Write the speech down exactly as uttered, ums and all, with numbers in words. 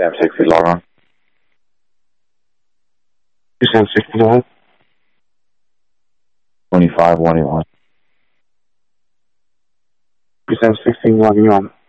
Sam sixty, log on. Sam sixty-one. twenty-five, one eighty-one. Sam sixteen, logging on.